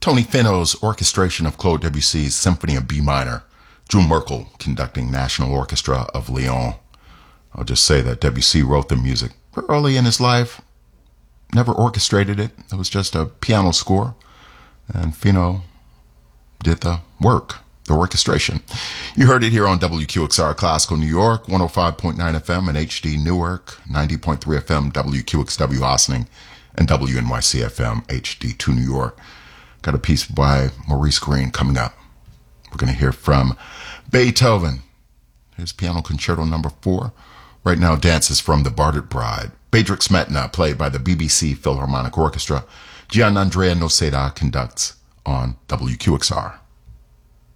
Tony Fino's orchestration of Claude Debussy's Symphony of B minor. Drew Merkel conducting National Orchestra of Lyon. I'll just say that Debussy wrote the music early in his life, never orchestrated it. It was just a piano score, and Fino did the work, the orchestration. You heard it here on WQXR Classical New York, 105.9 FM and HD Newark, 90.3 FM WQXW Ossining, and WNYC FM HD2 New York. Got a piece by Maurice Green coming up. We're going to hear from Beethoven, his Piano Concerto No. 4. Right now, dances from The Bartered Bride. Bedřich Smetana, played by the BBC Philharmonic Orchestra. Gianandrea Noseda conducts on WQXR.